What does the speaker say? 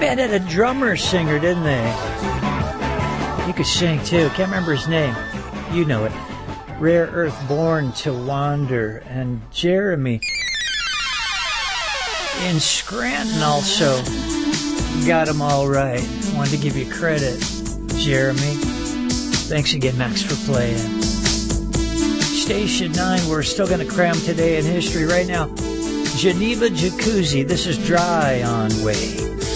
band had a drummer singer, didn't they? He could sing too. Can't remember his name. You know it. Rare Earth, Born to Wander, and Jeremy in Scranton also got them all right. Wanted to give you credit, Jeremy. Thanks again, Max, for playing. Station 9, we're still going to cram today in history right now. Geneva Jacuzzi, this is Dry on Way.